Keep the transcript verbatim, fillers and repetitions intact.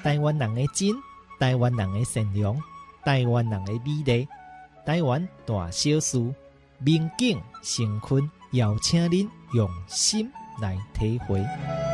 台湾人的真，台湾人的善良，台湾人的美丽，台湾大小事，民警成坤邀请您用心来体会。